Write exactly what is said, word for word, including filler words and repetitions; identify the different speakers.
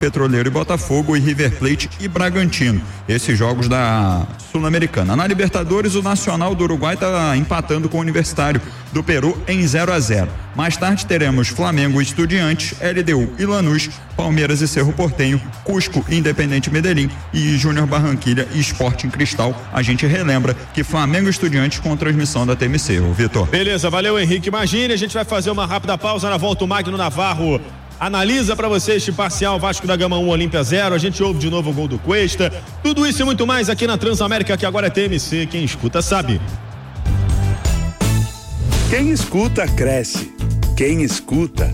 Speaker 1: Petroleiro e Botafogo e River Plate e Bragantino. Esses jogos da Sul-Americana. Na Libertadores, o Nacional do Uruguai está empatando com o Universitário do Peru em zero a zero. Mais tarde teremos Flamengo e Estudiantes, L D U e Lanús, Palmeiras e Cerro Porteño, Cusco e Independente Medellín e Júnior Barranquilha e Sporting Cristal. A gente relembra que Flamengo e Estudiantes com transmissão da T M C, o Vitor.
Speaker 2: Beleza, valeu Henrique. Imagine, a gente vai fazer uma rápida pausa, na volta o Magno Navarro analisa pra você este parcial Vasco da Gama um, Olímpia zero. A gente ouve de novo o gol do Cuesta. Tudo isso e muito mais aqui na Transamérica, que agora é T M C. Quem escuta sabe.
Speaker 3: Quem escuta cresce. Quem escuta